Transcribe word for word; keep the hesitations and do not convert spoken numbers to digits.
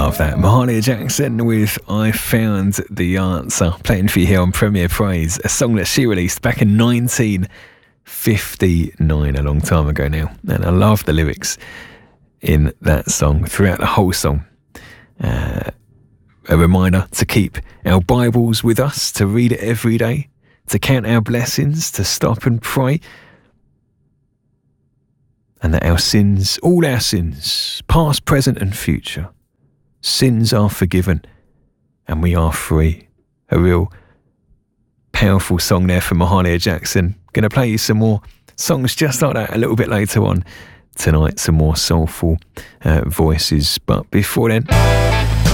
Love that. Mahalia Jackson with I Found the Answer, playing for you here on Premier Praise, a song that she released back in nineteen fifty-nine, a long time ago now. And I love the lyrics in that song, throughout the whole song. Uh, a reminder to keep our Bibles with us, to read it every day, to count our blessings, to stop and pray. And that our sins, all our sins, past, present and future, sins are forgiven and we are free. A real powerful song there from Mahalia Jackson. Going to play you some more songs just like that a little bit later on tonight. Some more soulful uh, voices. But before then...